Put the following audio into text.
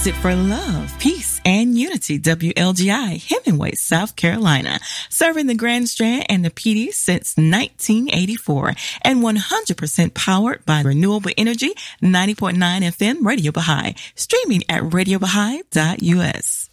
music for love, peace, and unity. WLGI, Hemingway, South Carolina. Serving the Grand Strand and the PD since 1984. And 100% powered by renewable energy, 90.9 FM Radio Baha'i. Streaming at radiobahai.us.